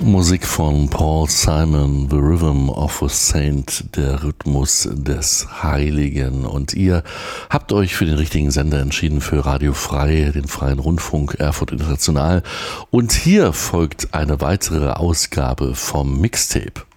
Musik von Paul Simon, The Rhythm of a Saint, der Rhythmus des Heiligen. Und ihr habt euch für den richtigen Sender entschieden, für Radio Frei, den Freien Rundfunk Erfurt International. Und hier folgt eine weitere Ausgabe vom Mixtape.